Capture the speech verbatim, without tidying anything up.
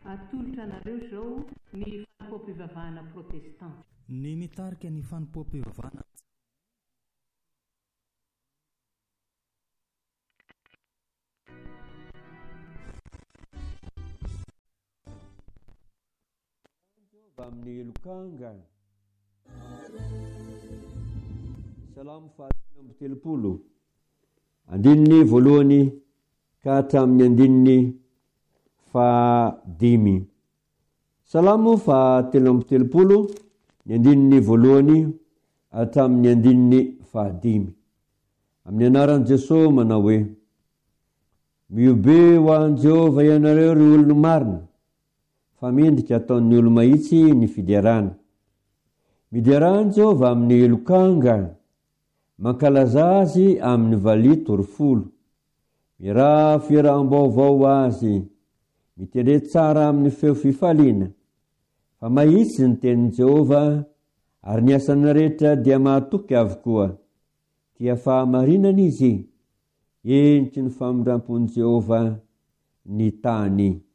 atolotra anareo zao ny fanampom-pivavahana protestanta. Ny mitarika ny fanampom-pivavahana amin'ny lokanga salamo fahatelo amby telopolo andininy voalohany ka hatramin'ny andininy fahadimy. Salamo fahatelo amby telopolo ny andininy voalohany hatramin'ny andininy fahadimy. Amin'ny anaran'i Jesosy manao hoe: miobe ho an Jehova ianareo ry olono marina, fa mendrika ataon'ny olo mahitsy ny fidiarana. Midiarana Jehova amin'ny lokanga, mankalaza azy amin'ny valito ry folo. Miraha firaham-baovao azy, mitendre tsara amin'ny feo fifaliana. Fa mahitsy ny tenin'i Jehova, ary ny asany rehetra dia mahatoky avokoa. Tia fahamarinana izy, entry ny famindrampon'i Jehova ny tany.